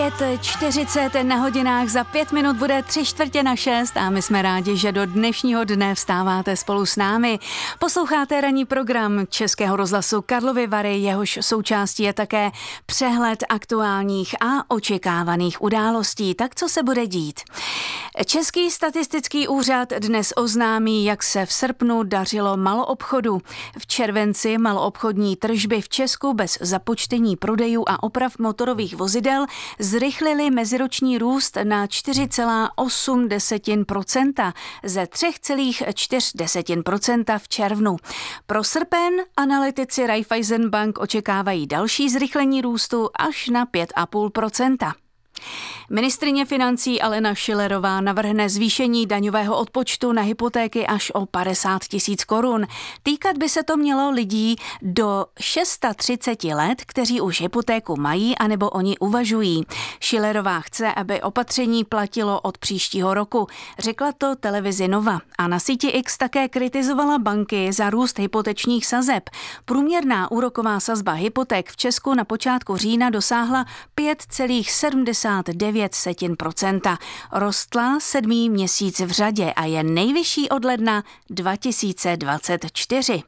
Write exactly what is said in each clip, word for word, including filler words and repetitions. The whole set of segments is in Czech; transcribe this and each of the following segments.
pět čtyřicet na hodinách, za pět minut bude tři čtvrtě na šest a my jsme rádi, že do dnešního dne vstáváte spolu s námi. Posloucháte ranní program Českého rozhlasu Karlovy Vary, jehož součástí je také přehled aktuálních a očekávaných událostí. Tak co se bude dít? Český statistický úřad dnes oznámí, jak se v srpnu dařilo maloobchodu. V červenci maloobchodní tržby v Česku bez započtení prodejů a oprav motorových vozidel zrychlili meziroční růst na čtyři celá osm procenta ze tři celá čtyři procenta v červnu. Pro srpen analytici Raiffeisen Bank očekávají další zrychlení růstu až na pět celá pět procenta. Ministryně financí Alena Schillerová navrhne zvýšení daňového odpočtu na hypotéky až o padesát tisíc korun. Týkat by se to mělo lidí do třicet šest let, kteří už hypotéku mají anebo o ní uvažují. Schillerová chce, aby opatření platilo od příštího roku. Řekla to televizi Nova a na síti X také kritizovala banky za růst hypotečních sazeb. Průměrná úroková sazba hypoték v Česku na počátku října dosáhla pět celá sedmdesát devět procenta. Rostla sedmý měsíc v řadě a je nejvyšší od ledna dva tisíce dvacet čtyři.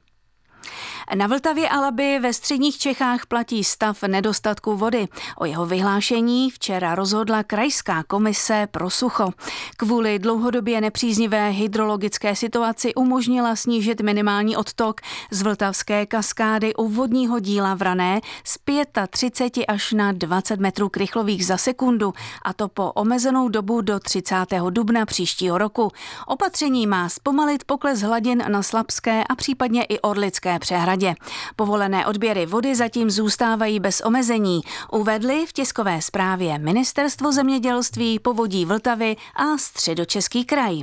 Na Vltavě a Labi ve středních Čechách platí stav nedostatku vody. O jeho vyhlášení včera rozhodla krajská komise pro sucho. Kvůli dlouhodobě nepříznivé hydrologické situaci umožnila snížit minimální odtok z Vltavské kaskády u vodního díla Vrané z třicet pět až na dvacet metrů krychlových za sekundu, a to po omezenou dobu do třicátého dubna příštího roku. Opatření má zpomalit pokles hladin na Slapské a případně i Orlické přehradě. Povolené odběry vody zatím zůstávají bez omezení, uvedli v tiskové zprávě Ministerstvo zemědělství, Povodí Vltavy a Středočeský kraj.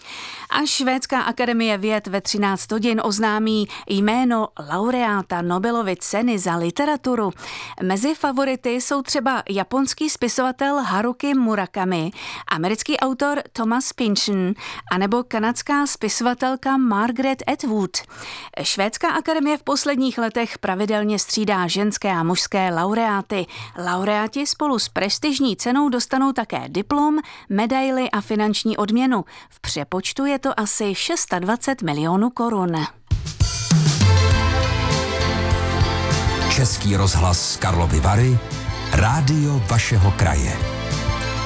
A Švédská akademie věd ve třináct hodin oznámí jméno laureáta Nobelovy ceny za literaturu. Mezi favority jsou třeba japonský spisovatel Haruki Murakami, americký autor Thomas Pynchon anebo kanadská spisovatelka Margaret Atwood. Švédská akademie v posledních letech pravidelně střídá ženské a mužské laureáty. Laureáti spolu s prestižní cenou dostanou také diplom, medaili a finanční odměnu. V přepočtu je to asi dvacet šest milionů korun. Český rozhlas Karlovy Vary, rádio vašeho kraje.